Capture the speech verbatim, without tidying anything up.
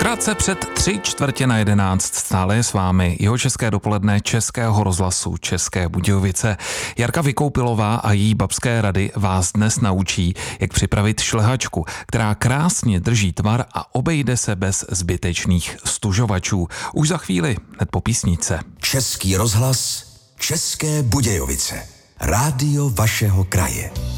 Krátce před tři čtvrtě na jedenáct stále je s vámi Jihočeské dopoledne Českého rozhlasu České Budějovice. Jarka Vykoupilová a její babské rady vás dnes naučí, jak připravit šlehačku, která krásně drží tvar a obejde se bez zbytečných stužovačů. Už za chvíli, hned po písničce. Český rozhlas České Budějovice. Rádio vašeho kraje.